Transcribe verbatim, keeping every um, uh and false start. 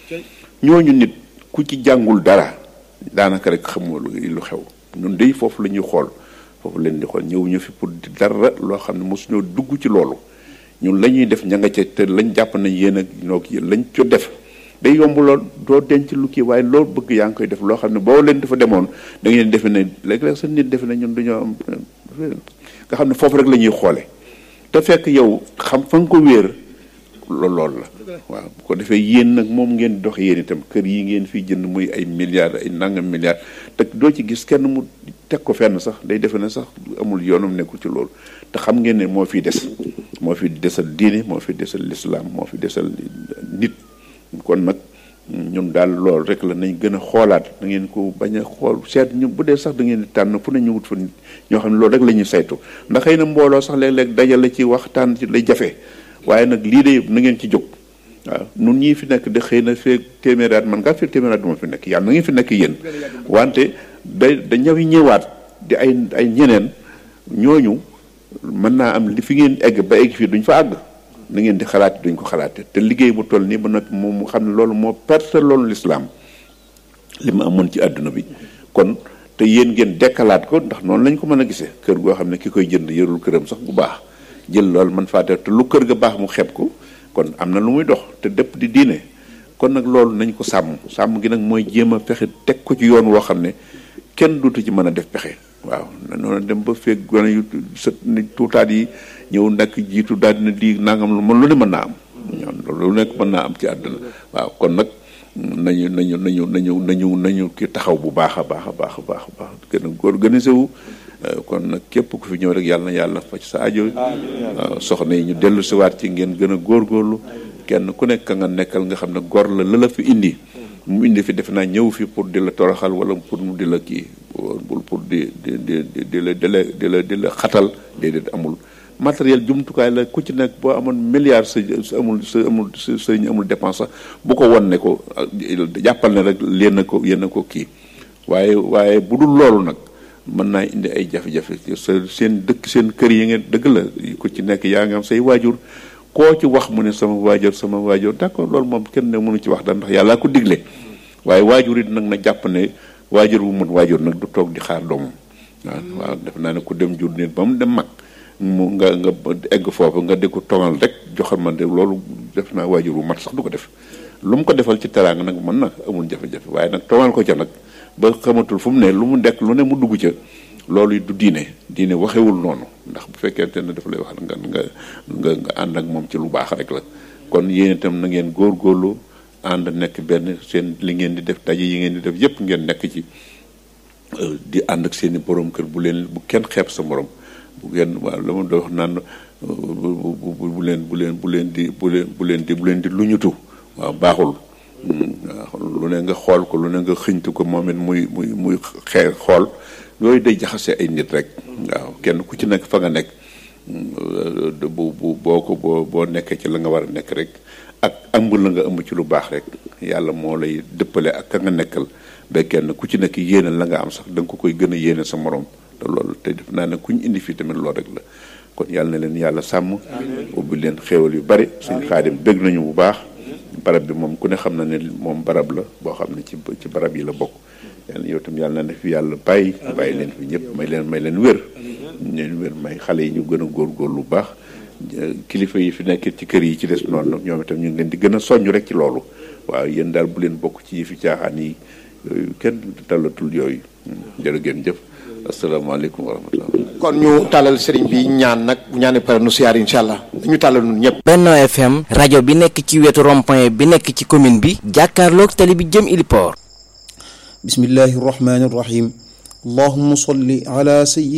ñooñu nit ku ci jàngul dara daanaka rek xamoo lu xew ñun dey foofu la ñuy xool foofu leen di xool ñëw ñu fi pour di dara loo xam ne mosuñoo dugg ci loolu ñun la ñuy def ña nga ca te lañ jàpp nañ yéen ak ñoo ki lañ co def day yomb lool doo denc lu kii waaye loolu bëgg yaa ngi koy def loo xam ne boo leen dafa demoon da ngeen defe ne léeg-léeg sa nit defe ne ñun dañoo am nga xam ne foofu rek la ñuy xoole te fekk yow xam fa nga ko wéer loolu loolu la waaw bu ko defee yéen nag moom ngeen dox yéen itam kër yi ngeen fiy jënd muy ay milliards ay nangam milliards te doo ci gis kenn mu teg ko fenn sax day defe ne sax amul yoonam nekkul ci loolu te xam ngeen ne moo fiy des moo fi desal diine moo fi desal lislaam moo fi desal nit kon nag ñun daal loolu rek la nañ gën a xoolaat da ngeen ko bañ a xool seet ñu bu dee sax da ngeen di tànn fu ne ñu wut fa nit ñoo xam ne loolu rek la ñuy saytu ndax xëy na mbooloo sax léeg-léeg dajale ci waxtaan ci lay jafe waaye nag lii de na ngeen ci jóg waaw nun ñii fi nekk de xëy na fee téeméeraat man ngaa fi téeméeraat duma fi nekk yàlla na ngeen fi nekk yéen wante day da ñawi ñëwaat di ay ay ñeneen ñooñu mën naa am li fi ngeen egg ba egg fii duñ fa àgg na ngeen di xalaat duñ ko xalaate te liggéey bu toll nii ba noppi moom mu xam ne loolu moo perte loolu lislaam li ma amoon ci àdduna bi kon te yéen ngeen dekkalaat ko ndax noonu lañ ko mën a gisee kër goo xam ne ki koy jënd yërul këram sax bu baax jël loolu man faa def te lu kër ga baax mu xeeb ko kon am na lu muy dox te dëpp di diine kon nag loolu nañ ko sàmm sàmm gi nag mooy jéem a fexe teg ko ci yoon woo xam ne kenn duutu ci mën a def pexe waaw noonu dem ba feeg gone yu sët ni tuutaat yi ñëw nekk jiitu daal dina di nangam lu mën lu ne mën naa am loolu nekk mën naa am ci àdduna waaw kon nag nañu nañu nañu nañu nañu nañu ki taxaw bu baax a baax a baax a baax a baax gën a organisé wu kon nag képp ku fi ñëw rek yàlla na yàlla faj sa aajo waaw soxna yi ñu dellu si waat ci ngeen gën a góorgóorlu kenn ku nekk nga nekkal nga xam ne gor la la la fi indi mu indi fi def naa ñëw fi pour di la toroxal wala pour mu di la kii pour pour di di di di la di la di la di la xatal déedéet amul matériel jumtukaay la ku ci nekk boo amoon milliard sa sa amul sa amul sa sëriñ amul dépense sax bu ko won ne ko jàppal ne rek yéen a ko yéen a ko kii waaye waaye bu dul loolu nag mën naa indi ay jafe-jafe sa seen dëkk seen kër yi ngeen dëgg la ku ci nekk yaa ngi am say waajur koo ci wax mu ne sama waajur sama waajur d'accord loolu moom kenn ne mënu ci wax da ndax yàllaa ko digle waaye waajur it nag na jàpp ne waajur bu mën waajur nag du toog di xaar doomam waaw waaw def naa ne ku dem jur nit ba mu dem mag mu nga nga egg foofu nga di ko tongal rek joxal ma de loolu def naa waajur bu mat sax du ko def lu mu ko defal ci teraanga nag mën na amul jafe-jafe waaye nag tongal ko ca nag ba xamatul fu mu ne lu mu dekk lu ne mu dugg ca loolu du diine diine waxewul noonu ndax bu fekkente ne dafa lay wax nga nga nga nga ànd ak moom ci lu baax rek la kon yéen itam na ngeen góorgóorlu ànd nekk benn seen li ngeen di def daje yi ngeen di def yépp ngeen nekk ci di ànd ak seeni borom kër bu leen bu kenn xeeb sa morom bu ngeen waaw la ma doon wax naan bu bu leen bu leen bu leen di bu leen bu leen di bu leen di luñutu waaw baaxul waaw lu ne nga xool ko lu ne nga xëñtu ko moom it muy muy muy xee xool yooyu day jaxase ay nit rek waaw kenn ku ci nekk fa nga nekk bu bu boo ko boo boo nekkee ci la nga war a nekk rek ak ëmb la nga ëmb ci lu baax rek yàlla moo lay dëppale ak ka nga nekkal ba kenn ku ci nekk yéene la nga am sax da nga ko koy gën a yéene sa morom te loolu te def naa ne ku ñu indi fii tamit loolu rek la kon yàlla na leen yàlla sàmm ubbi leen xéewal yu bari suñu Xaadim bëgg nañu bu baax barab bi moom ku ne xam na ne moom barab la boo xam ne ci ci barab yi la bokk yàlla yow tam yàlla na ne fi yàlla bàyyi bàyyi leen fi ñëpp may leen may leen wér leen wér may xale yi ñu gën a góorgóorlu lu baax kilifa yi fi nekk ci kër yi ci des noonu ñoom itam ñu ngi leen di gën a soññ rek ci loolu waaw yéen daal bu leen bokk ci yi fi caaxaan yi yooyu kenn talatul yooyu jërë ngeen jëf asalaamaaleykum wa rahmatullah kon ñu tàllal sëriñ bi ñaan nag bu ñaanee pare nu siyaar incha allah ñu tàllal ñun ñëpp. Benno F M rajo bi nekk ci wetu rond-point bi nekk ci commune bi jàkkaarloog tali bi jëm Iliport. bismillahi rahmani rahim allahumma salli ala sayyidina